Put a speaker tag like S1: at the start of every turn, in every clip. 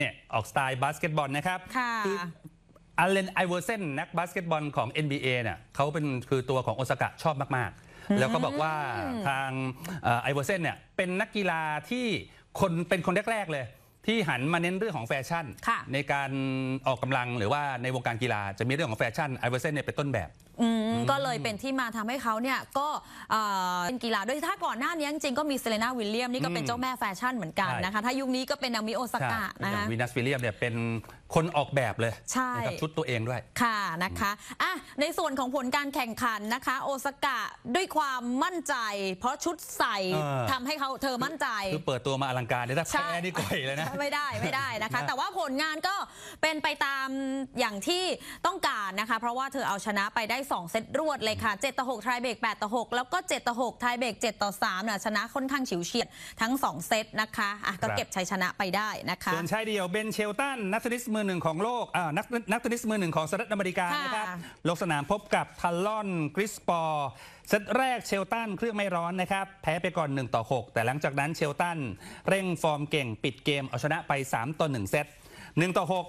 S1: เนี่ยออกสไตล์บาสเกตบอลนะครับ
S2: คือ
S1: อเลน ไอเวอร์เซนนักบาสเกตบอลของ NBA เนี่ยเขาเป็นคือตัวของโอซากะชอบมากๆแล้วก็บอกว่าทางไอเวอร์เซนเนี่ยเป็นนักกีฬาที่เป็นคนแรกๆเลยที่หันมาเน้นเรื่องของแฟชั่นในการออกกำลังหรือว่าในวงการกีฬาจะมีเรื่องของแฟชั่นไอเวอร์เซนเนี่ยเป็นต้นแบบ
S2: ก็เลยเป็นที่มาทำให้เขาเนี่ยก็เป็นกีฬาด้วยถ้าก่อนหน้านี้จริงๆก็มีเซเลน่าวิลเลียมนี่ก็เป็นเจ้าแม่แฟชั่นเหมือนกันนะคะถ้ายุคนี้ก็เป็นนามิโอซากะนะคะ
S1: วีนัสวิลเลียมเนี่ยเป็นคนออกแบบเลย
S2: ใช่
S1: ชุดตัวเองด้วย
S2: ค่ะนะคะในส่วนของผลการแข่งขันนะคะโอซากะด้วยความมั่นใจเพราะชุดใส่ทำให้เธอมั่นใจ
S1: คือเปิดตัวมาอลังการเลยถ้าแพ้นี่ก่อยเลยนะ
S2: ไม่ได้นะคะแต่ว่าผลงานก็เป็นไปตามอย่างที่ต้องการนะคะเพราะว่าเธอเอาชนะไปได้2 เซตรวดเลยค่ะ7-6 ไทยเบรก8-6แล้วก็7-6 ไทยเบรก7-3เนี่ยชนะค่อนข้างฉิวเฉียดทั้ง2 เซตนะคะก็เก็บชัยชนะไปได้นะคะ
S1: ส่วนชายเดี่ยวเบนเชลตันนักเทนนิสมือหนึ่งของโลกนักเทนนิสมือหนึ่งของสหรัฐอเมริกานะครับลงสนามพบกับทัลลอนกริสปอร์เซตแรกเชลตันเครื่องไม่ร้อนนะครับแพ้ไปก่อน1-6แต่หลังจากนั้นเชลตันเร่งฟอร์มเก่งปิดเกมเอาชนะไป3-1 เซต1-6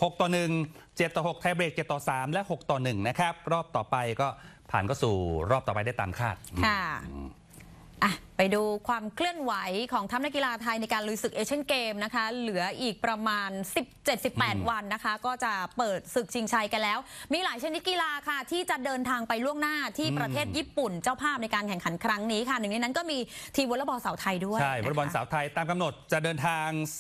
S1: 6-1 7-6 ไทยเบรก7-3และ6-1นะครับรอบต่อไปก็ผ่านก็สู่รอบต่อไปได้ตามคาด
S2: ค่ะไปดูความเคลื่อนไหวของทัพนักกีฬาไทยในการลุยศึกเอเชียนเกมนะคะเหลืออีกประมาณ 17-18 วันนะคะก็จะเปิดศึกชิงชัยกันแล้วมีหลายชนิดกีฬาค่ะที่จะเดินทางไปล่วงหน้าที่ประเทศญี่ปุ่นเจ้าภาพในการแข่งขันครั้งนี้ค่ะหนึ่งในนั้นก็มีทีมวอลเลย์บอลสาวไทยด้วย
S1: ใช่วอลเลย์บอลสาวไทยตามกำหนดจะเดินทาง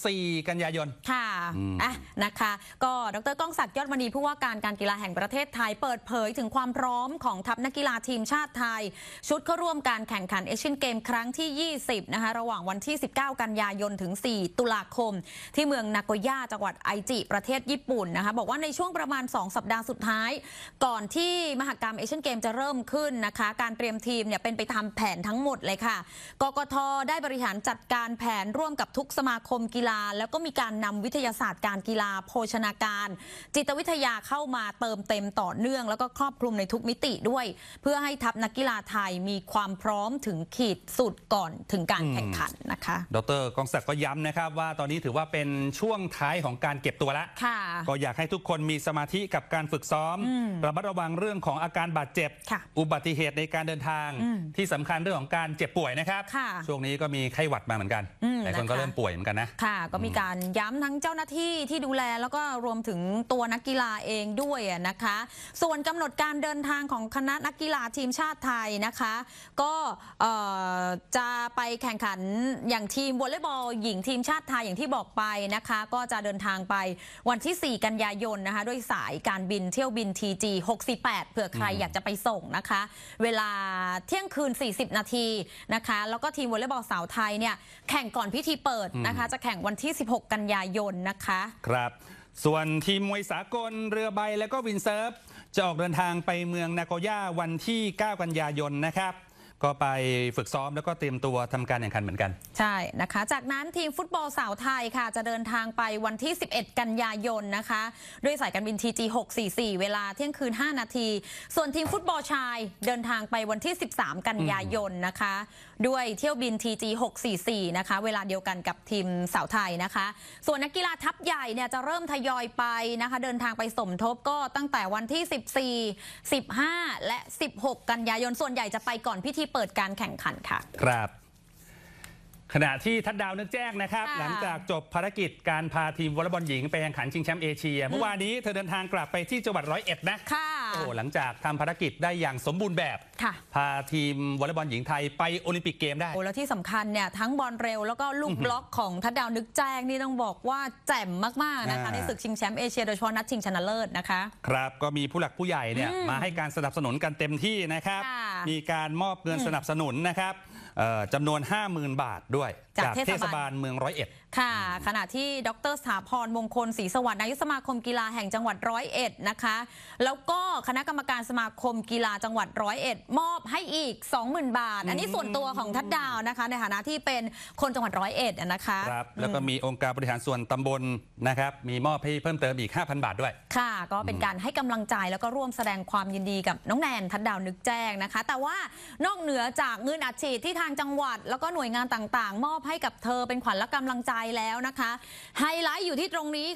S1: 4 กันยายน
S2: ค่ะนะคะก็ดร.ก้องศักดิ์ยอดมณีผู้ว่าการกีฬาแห่งประเทศไทยเปิดเผยถึงความพร้อมของทัพนักกีฬาทีมชาติไทยชุดเข้าร่วมการแข่งขันเอเชียนเกมครั้งที่20นะคะระหว่างวันที่19 กันยายนถึง4 ตุลาคมที่เมืองนาโกย่าจังหวัดไอจิประเทศญี่ปุ่นนะคะบอกว่าในช่วงประมาณ2 สัปดาห์สุดท้ายก่อนที่มหกรรมเอเชียนเกมจะเริ่มขึ้นนะคะการเตรียมทีมเนี่ยเป็นไปตามแผนทั้งหมดเลยค่ะกกท.ได้บริหารจัดการแผนร่วมกับทุกสมาคมกีฬาแล้วก็มีการนำวิทยาศาสตร์การกีฬาโภชนาการจิตวิทยาเข้ามาเติมเต็มต่อเนื่องแล้วก็ครอบคลุมในทุกมิติด้วยเพื่อให้ทัพนักกีฬาไทยมีความพร้อมถึงขีดสุดก่อนถึงการแข่งขันนะคะ
S1: ดร.กองศักดิ์ก็ย้ำนะครับว่าตอนนี้ถือว่าเป็นช่วงท้ายของการเก็บตัวแล้วก็อยากให้ทุกคนมีสมาธิกับการฝึกซ้อมระมัดระวังเรื่องของอาการบาดเจ็บอุบัติเหตุในการเดินทางที่สำคัญเรื่องของการเจ็บป่วยนะครับช่วงนี้ก็มีไข้หวัดมาเหมือนกันหลายคนก็เริ่มป่วยเหมือนกันนะ
S2: ค่ะก็มีการย้ำทั้งเจ้าหน้าที่ที่ดูแลแล้วก็รวมถึงตัวนักกีฬาเองด้วยนะคะส่วนกำหนดการเดินทางของคณะนักกีฬาทีมชาติไทยนะคะก็จะไปแข่งขันอย่างทีมวอลเลย์บอลหญิงทีมชาติไทยอย่างที่บอกไปนะคะก็จะเดินทางไปวันที่4 กันยายนนะคะด้วยสายการบินเที่ยวบิน TG 648เผื่อใครอยากจะไปส่งนะคะเวลาเที่ยงคืน40 นาทีนะคะแล้วก็ทีมวอลเลย์บอลสาวไทยเนี่ยแข่งก่อนพิธีเปิดนะคะจะแข่งวันที่16 กันยายนนะคะ
S1: ครับส่วนทีมมวยสากลเรือใบและก็วินเซิร์ฟจะออกเดินทางไปเมืองนาโกย่าวันที่9 กันยายนนะครับก็ไปฝึกซ้อมแล้วก็เตรียมตัวทำการแข่งขันเหมือนกัน
S2: ใช่นะคะจากนั้นทีมฟุตบอลสาวไทยค่ะจะเดินทางไปวันที่11 กันยายนนะคะด้วยสายการบิน TG 644เวลาเที่ยงคืน5 นาทีส่วนทีมฟุตบอลชายเดินทางไปวันที่13 กันยายนนะคะด้วยเที่ยวบิน TG 644นะคะเวลาเดียวกันกับทีมสาวไทยนะคะส่วนนักกีฬาทัพใหญ่เนี่ยจะเริ่มทยอยไปนะคะเดินทางไปสมทบก็ตั้งแต่วันที่14 15 และ 16 กันยายนส่วนใหญ่จะไปก่อนพิธีเปิดการแข่งขันค่ะ
S1: ครับขณะที่ทัดดาวนึกแจ้งนะครับหลังจากจบภารกิจการพาทีมวอลเลย์บอลหญิงไปแข่งขันชิงแชมป์เอเชียเมื่อวานนี้เธอเดินทางกลับไปที่จังหวัด101นะโอ้หลังจากทำภารกิจได้อย่างสมบูรณ์แบบพาทีมวอลเลย์บอลหญิงไทยไปโอลิมปิกเกมได้
S2: โอ้แล้วที่สำคัญเนี่ยทั้งบอลเร็วแล้วก็ลูกบล็อกของทัดดาวนึกแจ้งนี่ต้องบอกว่าแจ่มมากๆนะคะในศึกชิงแชมป์เอเชียโดยเฉพาะนัดชิงชนะเลิศนะคะ
S1: ครับก็มีผู้หลักผู้ใหญ่เนี่ยมาให้การสนับสนุนกันเต็มที่นะครับมีการมอบเงินสนับสนุนนะครับจำนวน 50,000 บาทด้วยจากเทศบาลเมือง101
S2: ค่ะขณะที่ดร.สถาพรมงคลศรีสวัสดิ์นายกสมาคมกีฬาแห่งจังหวัด101นะคะแล้วก็คณะกรรมการสมาคมกีฬาจังหวัด101มอบให้อีก 20,000 บาทอันนี้ส่วนตัวของทัดดาวนะคะในฐานะที่เป็นคนจังหวัด101นะคะ
S1: ครับแล้วก็มีองค์การบริหารส่วนตำบลนะครับมีมอบให้เพิ่มเติมอีก 5,000 บาทด้วย
S2: ค่ะก็เป็นการให้กำลังใจแล้วก็ร่วมแสดงความยินดีกับน้องแนนทัดดาวนึกแจ้งนะคะแต่ว่านอกเหนือจากเงินอัดฉีดที่ทางจังหวัดแล้วก็หน่วยงานต่างๆมอบให้กับเธอเป็นขวัญและกำลังใจแล้วนะคะไฮไลท์อยู่ที่ตรงนี้